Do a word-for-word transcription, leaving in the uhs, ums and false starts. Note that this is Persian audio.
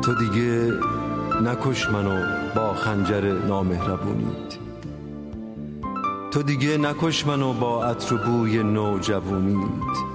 تو دیگه نکش منو با خنجر نامهربونیت، تو دیگه نکش منو با عطر و بوی نوجوونیت.